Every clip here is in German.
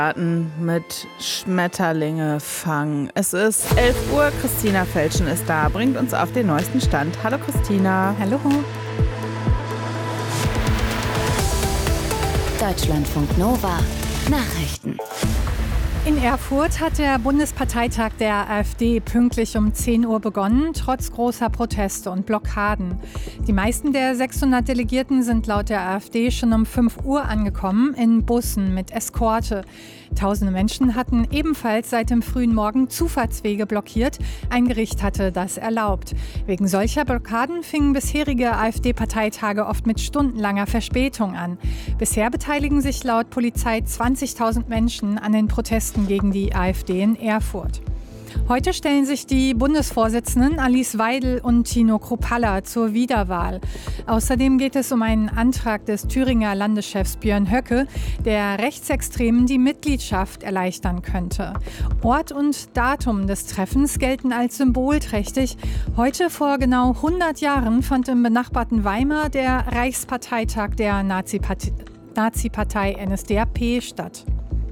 Mit Schmetterlinge fangen. Es ist 11 Uhr, Christina Felschen ist da, bringt uns auf den neuesten Stand. Hallo Christina. Hallo. Deutschlandfunk Nova Nachrichten. In Erfurt hat der Bundesparteitag der AfD pünktlich um 10 Uhr begonnen, trotz großer Proteste und Blockaden. Die meisten der 600 Delegierten sind laut der AfD schon um 5 Uhr angekommen, in Bussen mit Eskorte. Tausende Menschen hatten ebenfalls seit dem frühen Morgen Zufahrtswege blockiert. Ein Gericht hatte das erlaubt. Wegen solcher Blockaden fingen bisherige AfD-Parteitage oft mit stundenlanger Verspätung an. Bisher beteiligen sich laut Polizei 20.000 Menschen an den Protesten gegen die AfD in Erfurt. Heute stellen sich die Bundesvorsitzenden Alice Weidel und Tino Kruppalla zur Wiederwahl. Außerdem geht es um einen Antrag des Thüringer Landeschefs Björn Höcke, der Rechtsextremen die Mitgliedschaft erleichtern könnte. Ort und Datum des Treffens gelten als symbolträchtig. Heute vor genau 100 Jahren fand im benachbarten Weimar der Reichsparteitag der Nazi-Partei NSDAP statt.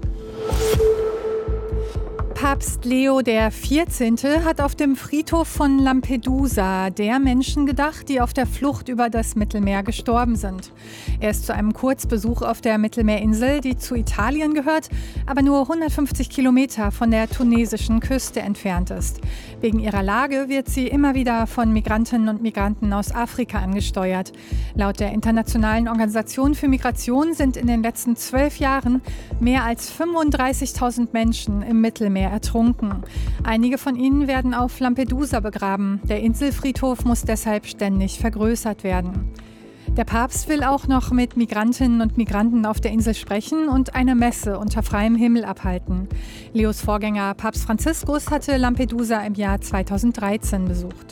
Papst Leo XIV. Hat auf dem Friedhof von Lampedusa der Menschen gedacht, die auf der Flucht über das Mittelmeer gestorben sind. Er ist zu einem Kurzbesuch auf der Mittelmeerinsel, die zu Italien gehört, aber nur 150 Kilometer von der tunesischen Küste entfernt ist. Wegen ihrer Lage wird sie immer wieder von Migrantinnen und Migranten aus Afrika angesteuert. Laut der Internationalen Organisation für Migration sind in den letzten 12 Jahren mehr als 35.000 Menschen im Mittelmeer ertrunken. Einige von ihnen werden auf Lampedusa begraben. Der Inselfriedhof muss deshalb ständig vergrößert werden. Der Papst will auch noch mit Migrantinnen und Migranten auf der Insel sprechen und eine Messe unter freiem Himmel abhalten. Leos Vorgänger Papst Franziskus hatte Lampedusa im Jahr 2013 besucht.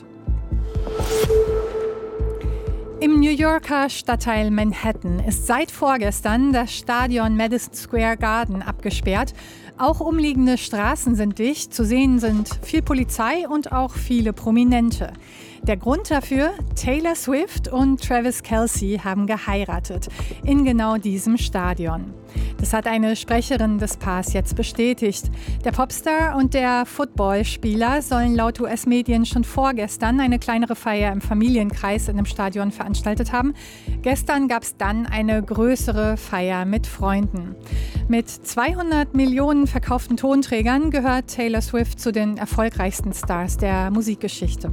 Im New Yorker Stadtteil Manhattan ist seit vorgestern das Stadion Madison Square Garden abgesperrt. Auch umliegende Straßen sind dicht. Zu sehen sind viel Polizei und auch viele Prominente. Der Grund dafür: Taylor Swift und Travis Kelce haben geheiratet. In genau diesem Stadion. Das hat eine Sprecherin des Paars jetzt bestätigt. Der Popstar und der Footballspieler sollen laut US-Medien schon vorgestern eine kleinere Feier im Familienkreis in dem Stadion veranstaltet haben. Gestern gab es dann eine größere Feier mit Freunden. Mit 200 Millionen verkauften Tonträgern gehört Taylor Swift zu den erfolgreichsten Stars der Musikgeschichte.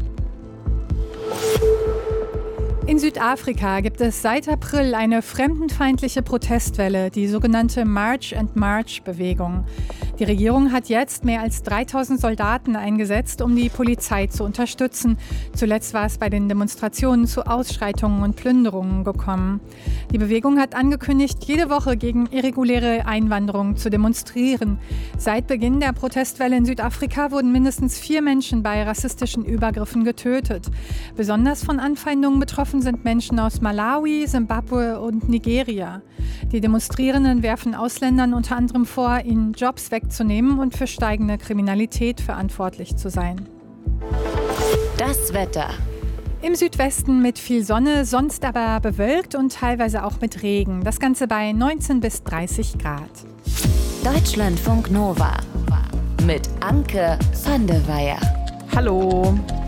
In Südafrika gibt es seit April eine fremdenfeindliche Protestwelle, die sogenannte March and March-Bewegung. Die Regierung hat jetzt mehr als 3.000 Soldaten eingesetzt, um die Polizei zu unterstützen. Zuletzt war es bei den Demonstrationen zu Ausschreitungen und Plünderungen gekommen. Die Bewegung hat angekündigt, jede Woche gegen irreguläre Einwanderung zu demonstrieren. Seit Beginn der Protestwelle in Südafrika wurden mindestens 4 Menschen bei rassistischen Übergriffen getötet. Besonders von Anfeindungen betroffen sind Menschen aus Malawi, Simbabwe und Nigeria. Die Demonstrierenden werfen Ausländern unter anderem vor, ihnen Jobs wegzunehmen und für steigende Kriminalität verantwortlich zu sein. Das Wetter. Im Südwesten mit viel Sonne, sonst aber bewölkt und teilweise auch mit Regen. Das Ganze bei 19 bis 30 Grad. Deutschlandfunk Nova mit Anke van de Weyer. Hallo.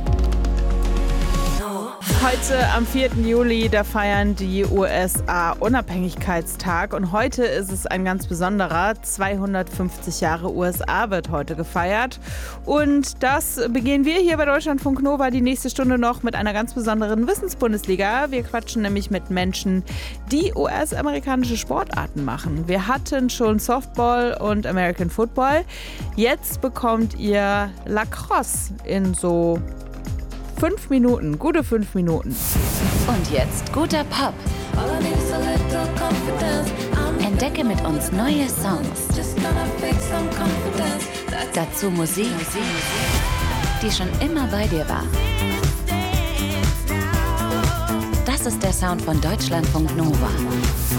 Heute am 4. Juli, da feiern die USA Unabhängigkeitstag und heute ist es ein ganz besonderer. 250 Jahre USA wird heute gefeiert und das begehen wir hier bei Deutschlandfunk Nova die nächste Stunde noch mit einer ganz besonderen Wissensbundesliga. Wir quatschen nämlich mit Menschen, die US-amerikanische Sportarten machen. Wir hatten schon Softball und American Football. Jetzt bekommt ihr Lacrosse in so 5 Minuten, gute 5 Minuten. Und jetzt guter Pop. Entdecke mit uns neue Songs. Dazu Musik, die schon immer bei dir war. Das ist der Sound von Deutschlandfunk Nova.